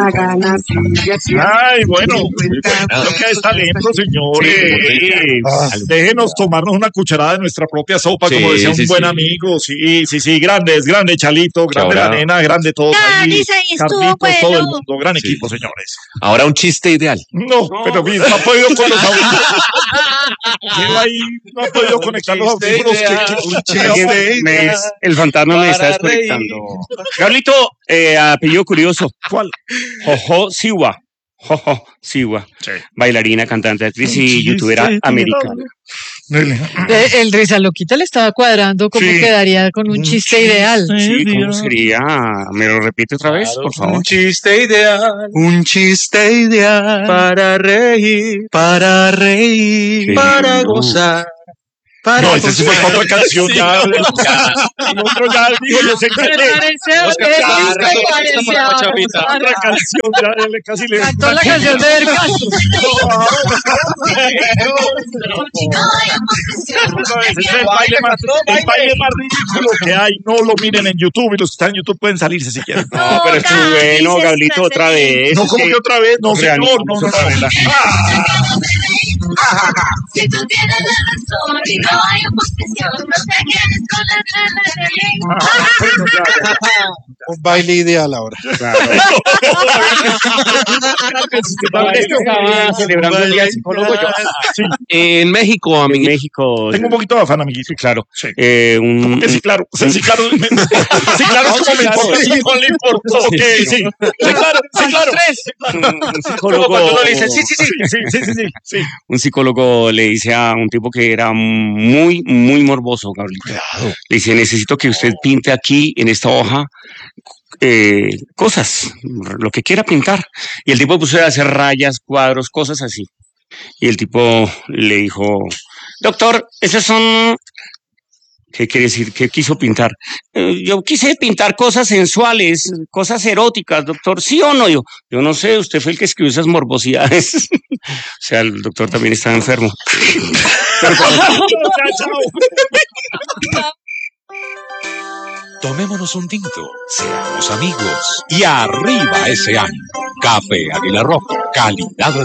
Ay, bueno, lo que es talento, señores. Déjenos tomarnos una cucharada de nuestra propia sopa, Sí, como decía sí, un buen sí. amigo. Sí, grande Chalito, grande ahora- la nena, grande todos ahí. Dice, ahí estuvo Carlitos, todo el bueno. mundo, gran Sí. equipo, señores. Ahora un chiste ideal. No, pero no ha podido con los audífonos. Él ahí no ha podido conectar los audífonos. El fantasma me está desconectando. Carlito, apellido curioso. ¿Cuál? Jojo Siwa. Jojo Siwa. Sí. Bailarina, cantante, actriz y youtubera americana. El Risa Loquita le estaba cuadrando cómo Sí. quedaría con un chiste ideal. Sí, ¿cómo sería? ¿Me lo repite otra vez, por favor? Un chiste ideal para reír, Sí, para no. gozar. No, ese sí fue para otra canción ya. El otro ya dijo, yo sé que otra canción ya, él casi le Cantó la canción de Ver Castro. Ese es el baile más ridículo que hay. No lo miren en YouTube y los que están en YouTube pueden salirse si quieren. No, pero estuvo bueno, Gablito, otra vez. No, como que otra vez, no, señor, no. Si tú tienes la razón y no hay oposición, no te quedes con la Un baile ideal ahora. Estaba celebrando el día del psicólogo yo. En México, En amigo. México. Tengo un poquito de afán, amiguito. Sí, claro. Sí. Un Sí, claro. Sí, claro. Sí, claro. No le importó. Ok, sí. Sí, claro. un psicólogo. Cuando uno le dice, sí. Un psicólogo le dice a un tipo que era muy, muy morboso, Gabriel. Le dice, necesito que usted pinte aquí en esta hoja cosas, lo que quiera pintar. Y el tipo puso a hacer rayas, cuadros, cosas así. Y el tipo le dijo, doctor, esos son... ¿Qué quiere decir? ¿Qué quiso pintar? Yo quise pintar cosas sensuales, cosas eróticas, doctor. ¿Sí o no? Yo no sé, usted fue el que escribió esas morbosidades. O sea, el doctor también estaba enfermo. Tomémonos un tinto, seamos amigos y arriba ese año. Café Águila Roja, calidad